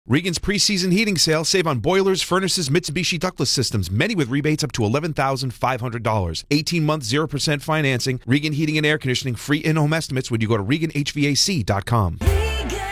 Regan's preseason heating sale. Save on boilers, furnaces, Mitsubishi ductless systems, many with rebates up to $11,500. 18-month 0% financing. Regan Heating and Air Conditioning. Free in-home estimates when you go to ReganHVAC.com.